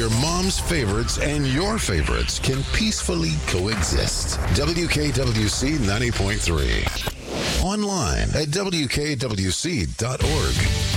your mom's favorites and your favorites can peacefully coexist. WKWC 90.3. Online at WKWC.org.